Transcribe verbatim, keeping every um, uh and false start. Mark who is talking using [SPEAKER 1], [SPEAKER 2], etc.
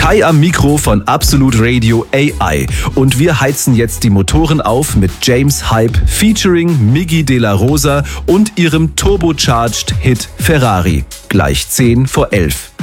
[SPEAKER 1] Kai am Mikro von Absolute Radio A I und wir heizen jetzt die Motoren auf mit James Hype featuring Miggy De La Rosa und ihrem turbocharged Hit Ferrari. Gleich zehn vor elf.